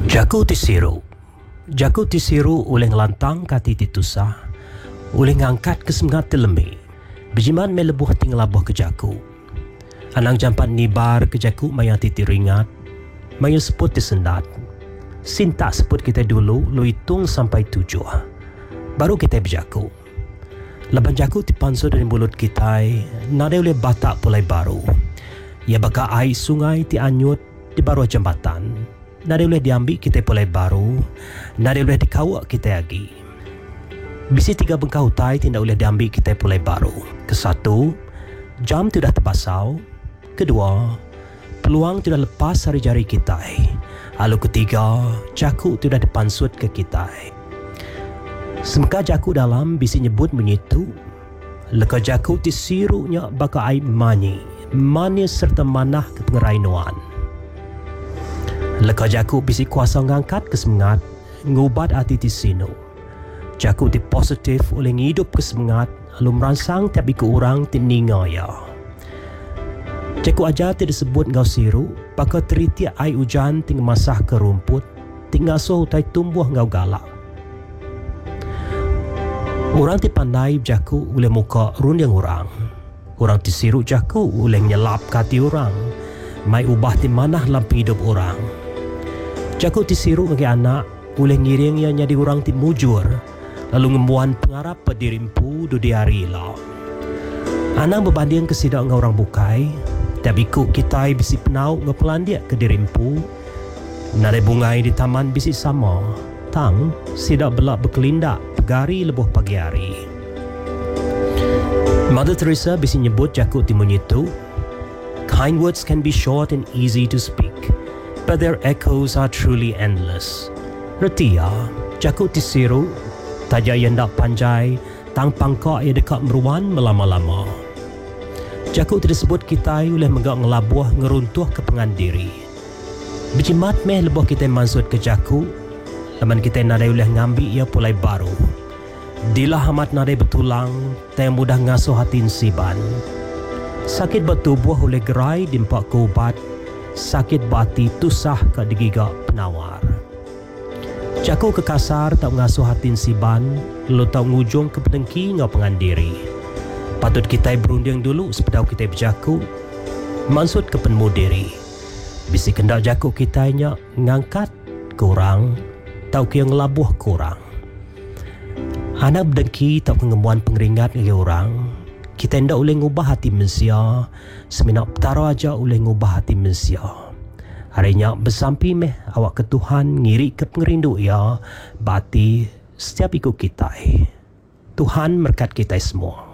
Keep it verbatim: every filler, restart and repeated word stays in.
Jaku tisiru. Jaku tisiru oleh ngelantang kati titusah. Oleh ngangkat kesemangat telemi. Bejiman me lebuh tinggal labuh ke jaku. Anang jampan nibar ke jaku maya titi ringat. Maya seput disendat. Sinta seput kita dulu lu hitung sampai tujuh. Baru kita berjaku. Laban jaku dipansur dari mulut kita. Nada oleh batak pulai baru. Ia baka air sungai ti anyut di baru jambatan. Nada boleh diambil kita pulai baru. Nada boleh dikawak kita lagi. Bisi tiga bengkau tai tidak boleh diambil kita pulai baru. Kesatu, jam tidak terpasau. Kedua, peluang tidak lepas dari jari kita. Lalu ketiga, jaku tidak dipansut ke kita. Semeka jaku dalam bisi nyebut menyitu. Leka jaku tisiruknya baka aib mani. Mani serta manah ke pengerainuan. Leka jaku bisi kuasa ngangkat kesemangat, ngubat hati tisino. Jaku ti positif oleh ngidup kesemangat, lalu merangsang tapi ke orang ti ningaya. Jaku aja ti disebut ngau siru, baka teriti ai hujan ti ngemasah ke rumput, ti ngasuh utai tumbuh ngau galak. Orang ti pandai jaku oleh muka runding orang. Orang ti siru jaku oleh nyelap kati orang, mai ubah ti manah lampi hidup orang. Jaku ti siru bagi anak oleh ngiring ia jadi orang ti mujur, lalu ngembuan pengarap pedirimpu du diari lah. Anak berbanding kesidak dengan orang bukai, tapi kuk kita bisi penau ngepelandiak ke dirimpu. Nada bungai di taman bisi sama, tang sidak belak berkelindak pegari lebuh pagi hari. Mother Teresa bisi nyebut jaku ti menyitu, kind words can be short and easy to speak, but their echoes are truly endless. Reti ya, jaku tisiru, taja yang dak panjai, tang pangkak ia dekat meruan melama-lama. Jaku tersebut kita oleh menggak ngelabuh ngeruntuh ke pengandiri. Berjimat meh lebuh kita mansut ke jaku, laman kita nadai oleh ngambil ia pulai baru. Dilah amat nadai betulang, tak mudah ngasuh hati siban. Sakit bertubuh oleh gerai dimpak kubat, sakit bati tusah ke digigak penawar. Jaku ke kasar tak mengasuh hati siban, lalu tak ngujung ke pedengki ngau pengandiri. Patut kita berunding dulu sepedau kita berjaku, maksud ke penmu diri. Bisi kendak jaku kita nya ngangkat kurang, tau ke yang labuh kurang. Anak berdengki tak pengembuan pengeringat dengan orang. Kita hendak boleh ngubah hati manusia, seminak petara aja boleh ngubah hati manusia. Harinya bersampi meh awak ke Tuhan ngiri ke pengerindu ya, bati setiap ikut kita. Tuhan berkat kita semua.